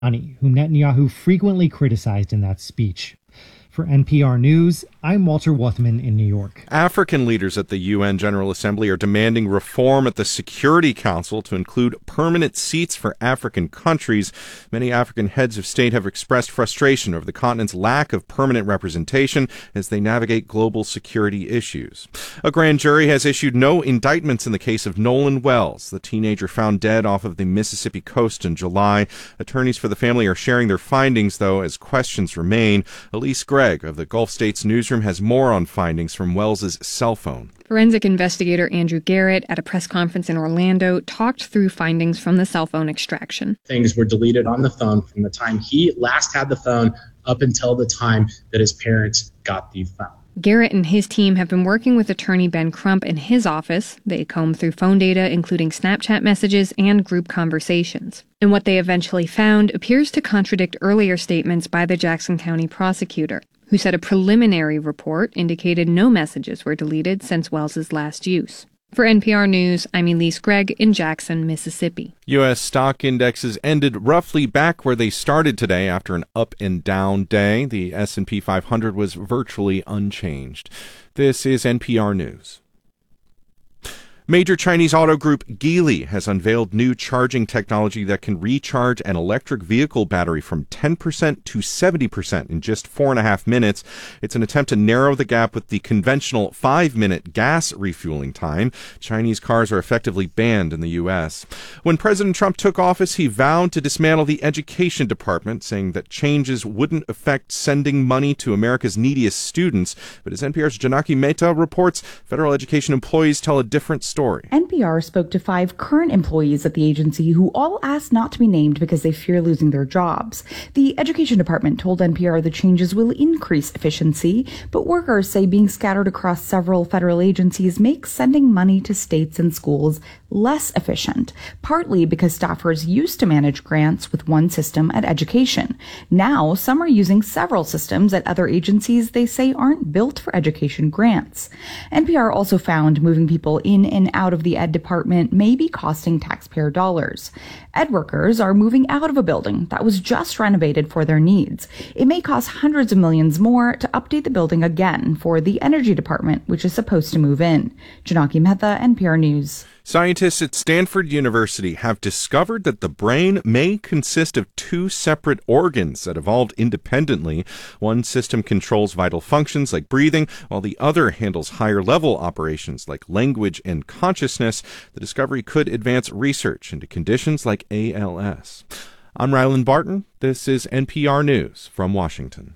whom Netanyahu frequently criticized in that speech. For NPR News, I'm Walter Wuthman in New York. African leaders at the UN General Assembly are demanding reform at the Security Council to include permanent seats for African countries. Many African heads of state have expressed frustration over the continent's lack of permanent representation as they navigate global security issues. A grand jury has issued no indictments in the case of Nolan Wells, the teenager found dead off of the Mississippi coast in July. Attorneys for the family are sharing their findings, though, as questions remain. Elise Gregg of the Gulf States newsroom has more on findings from Wells's cell phone. Forensic investigator Andrew Garrett at a press conference in Orlando talked through findings from the cell phone extraction. Things were deleted on the phone from the time he last had the phone up until the time that his parents got the phone. Garrett and his team have been working with attorney Ben Crump in his office. They combed through phone data, including Snapchat messages and group conversations. And what they eventually found appears to contradict earlier statements by the Jackson County prosecutor, who said a preliminary report indicated no messages were deleted since Wells's last use. For NPR News, I'm Elise Gregg in Jackson, Mississippi. U.S. stock indexes ended roughly back where they started today after an up and down day. The S&P 500 was virtually unchanged. This is NPR News. Major Chinese auto group Geely has unveiled new charging technology that can recharge an electric vehicle battery from 10% to 70% in just 4.5 minutes. It's an attempt to narrow the gap with the conventional 5-minute gas refueling time. Chinese cars are effectively banned in the U.S. When President Trump took office, he vowed to dismantle the education department, saying that changes wouldn't affect sending money to America's neediest students. But as NPR's Janaki Mehta reports, federal education employees tell a different story. NPR spoke to 5 current employees at the agency who all asked not to be named because they fear losing their jobs. The education department told NPR the changes will increase efficiency, but workers say being scattered across several federal agencies makes sending money to states and schools less efficient, partly because staffers used to manage grants with one system at education. Now, some are using several systems at other agencies they say aren't built for education grants. NPR also found moving people in and out of the ed department may be costing taxpayer dollars. Ed workers are moving out of a building that was just renovated for their needs. It may cost hundreds of millions more to update the building again for the energy department, which is supposed to move in. Janaki Mehta, NPR News. Scientists at Stanford University have discovered that the brain may consist of 2 separate organs that evolved independently. One system controls vital functions like breathing, while the other handles higher-level operations like language and consciousness. The discovery could advance research into conditions like ALS. I'm Rylan Barton. This is NPR News from Washington.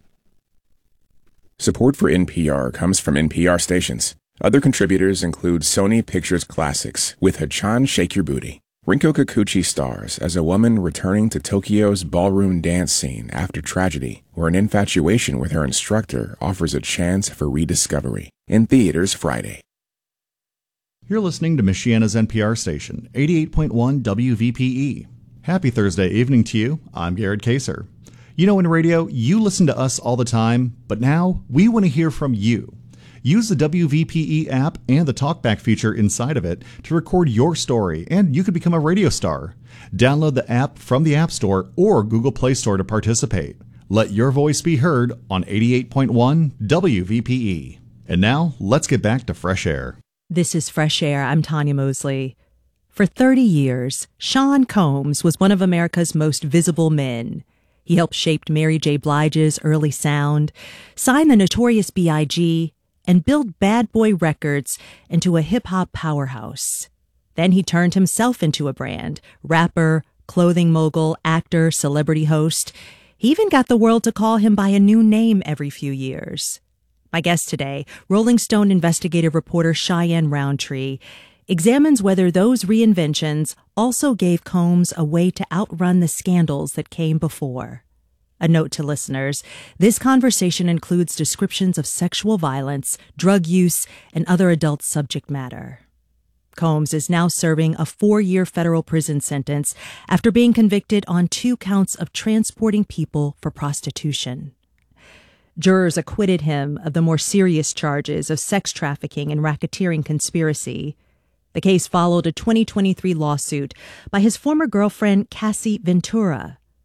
Support for NPR comes from NPR stations. Other contributors include Sony Pictures Classics with Hachan Shake Your Booty. Rinko Kikuchi stars as a woman returning to Tokyo's ballroom dance scene after tragedy, where an infatuation with her instructor offers a chance for rediscovery. In theaters Friday. You're listening to Michiana's NPR station, 88.1 WVPE. Happy Thursday evening to you. I'm Garrett Kaser. You know, in radio, you listen to us all the time, but now we want to hear from you. Use the WVPE app and the TalkBack feature inside of it to record your story, and you could become a radio star. Download the app from the App Store or Google Play Store to participate. Let your voice be heard on 88.1 WVPE. And now, let's get back to Fresh Air. This is Fresh Air. I'm Tanya Mosley. For 30 years, Sean Combs was one of America's most visible men. He helped shape Mary J. Blige's early sound, sign the Notorious B.I.G., and build Bad Boy Records into a hip-hop powerhouse. Then he turned himself into a brand: rapper, clothing mogul, actor, celebrity host. He even got the world to call him by a new name every few years. My guest today, Rolling Stone investigative reporter Cheyenne Roundtree, examines whether those reinventions also gave Combs a way to outrun the scandals that came before. A note to listeners, this conversation includes descriptions of sexual violence, drug use, and other adult subject matter. Combs is now serving a 4-year federal prison sentence after being convicted on 2 counts of transporting people for prostitution. Jurors acquitted him of the more serious charges of sex trafficking and racketeering conspiracy. The case followed a 2023 lawsuit by his former girlfriend, Cassie Ventura, who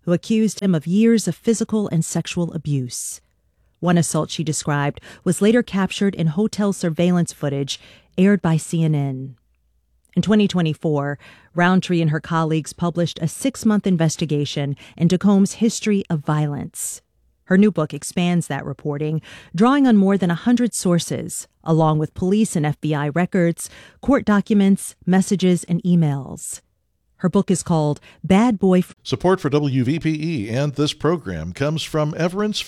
who accused him of years of physical and sexual abuse. One assault she described was later captured in hotel surveillance footage aired by CNN. In 2024, Roundtree and her colleagues published a 6-month investigation into Combs' history of violence. Her new book expands that reporting, drawing on more than 100 sources, along with police and FBI records, court documents, messages, and emails. Her book is called Bad Boy. Support for WVPE and this program comes from Everence